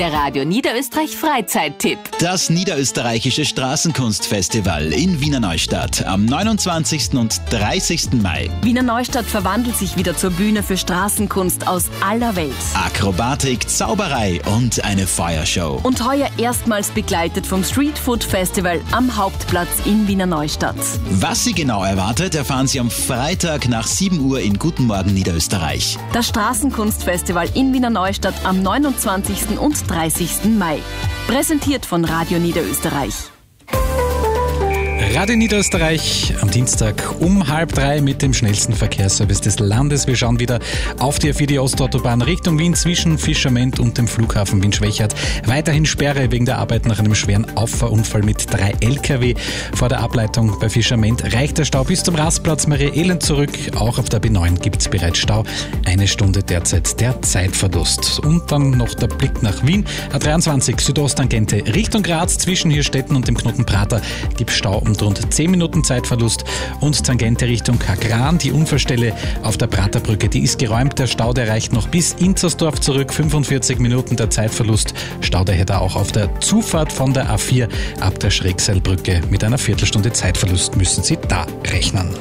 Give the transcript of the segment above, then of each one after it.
der Radio Niederösterreich Freizeittipp. Das Niederösterreichische Straßenkunstfestival in Wiener Neustadt am 29. und 30. Mai. Wiener Neustadt verwandelt sich wieder zur Bühne für Straßenkunst aus aller Welt. Akrobatik, Zauberei und eine Feuershow. Und heuer erstmals begleitet vom Street Food Festival am Hauptplatz in Wiener Neustadt. Was Sie genau erwartet, erfahren Sie am Freitag nach 7 Uhr in Guten Morgen Niederösterreich. Das Straßenkunstfestival in Wiener Neustadt am 29. und 30. Mai. Präsentiert von Radio Niederösterreich. Radio Niederösterreich am Dienstag um 2:30 mit dem schnellsten Verkehrsservice des Landes. Wir schauen wieder auf die A4, die Ostautobahn Richtung Wien zwischen Fischerment und dem Flughafen Wien-Schwechat. Weiterhin Sperre wegen der Arbeit nach einem schweren Auffahrunfall mit 3 LKW. Vor der Ableitung bei Fischerment reicht der Stau bis zum Rastplatz Maria Elend zurück. Auch auf der B9 gibt es bereits Stau. 1 Stunde derzeit der Zeitverlust. Und dann noch der Blick nach Wien. A23 Südosttangente Richtung Graz zwischen Hirstetten und dem Knoten Prater gibt Stau um rund 10 Minuten Zeitverlust und Tangente Richtung Kagran. Die Unfallstelle auf der Praterbrücke, die ist geräumt. Der Stau, der reicht noch bis Inzersdorf zurück. 45 Minuten der Zeitverlust. Stau daher da auch auf der Zufahrt von der A4 ab der Schrägseilbrücke. Mit einer Viertelstunde Zeitverlust müssen Sie da rechnen.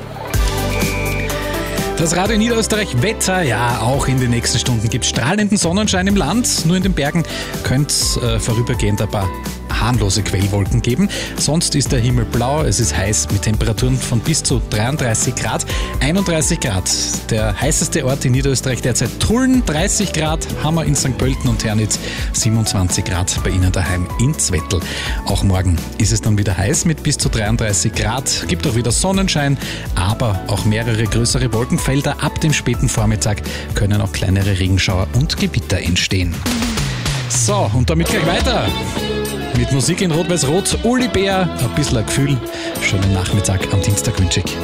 Das Radio Niederösterreich Wetter, ja, auch in den nächsten Stunden gibt es strahlenden Sonnenschein im Land. Nur in den Bergen könnte es vorübergehend ein paar harmlose Quellwolken geben. Sonst ist der Himmel blau, es ist heiß mit Temperaturen von bis zu 33 Grad. 31 Grad, der heißeste Ort in Niederösterreich derzeit Tulln. 30 Grad haben wir in St. Pölten und Ternitz. 27 Grad bei Ihnen daheim in Zwettl. Auch morgen ist es dann wieder heiß mit bis zu 33 Grad. Gibt auch wieder Sonnenschein, aber auch mehrere größere Wolkenfelder. Ab dem späten Vormittag können auch kleinere Regenschauer und Gewitter entstehen. So, und damit gleich weiter. Mit Musik in Rot-Weiß-Rot, Uli Bär, ein bisschen ein Gefühl. Schönen Nachmittag am Dienstag wünsche ich.